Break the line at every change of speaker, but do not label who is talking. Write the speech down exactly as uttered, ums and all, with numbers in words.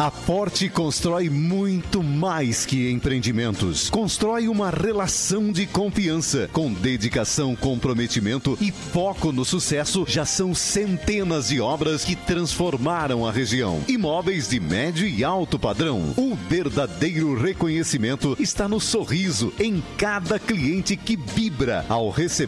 A Forte constrói muito mais que empreendimentos. Constrói uma relação de confiança. Com dedicação, comprometimento e foco no sucesso, já são centenas de obras que transformaram a região. Imóveis de médio e alto padrão. O verdadeiro reconhecimento está no sorriso em cada cliente que vibra ao receber